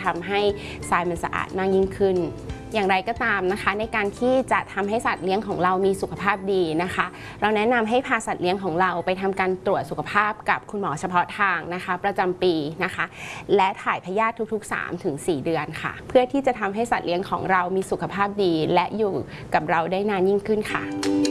ทำให้ทรายมันสะอาดมากยิ่งขึ้นอย่างไรก็ตามนะคะในการที่จะทำให้สัตว์เลี้ยงของเรามีสุขภาพดีนะคะเราแนะนำให้พาสัตว์เลี้ยงของเราไปทำการตรวจสุขภาพกับคุณหมอเฉพาะทางนะคะประจำปีนะคะและถ่ายพยาธิทุกๆ 3-4 เดือนค่ะเพื่อที่จะทำให้สัตว์เลี้ยงของเรามีสุขภาพดีและอยู่กับเราได้นานยิ่งขึ้นค่ะ